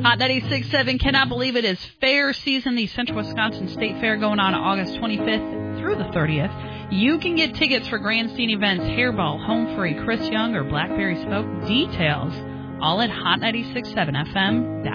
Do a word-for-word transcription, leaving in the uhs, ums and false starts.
Hot ninety-six point seven, cannot believe it is fair season. The Central Wisconsin State Fair going on August twenty-fifth through the thirtieth. You can get tickets for grandstand events, Hairball, Home Free, Chris Young, or Blackberry Smoke. Details all at hot ninety-six point seven F M.